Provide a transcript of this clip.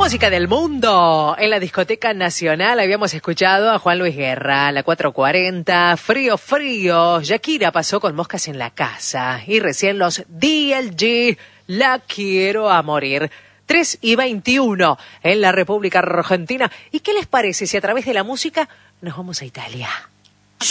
música del mundo. En la discoteca nacional habíamos escuchado a Juan Luis Guerra, la 440, Frío Frío. Shakira pasó con Moscas en la casa. Y recién los DLG, La Quiero a Morir. 3:21 en la República Argentina. ¿Y qué les parece si a través de la música nos vamos a Italia?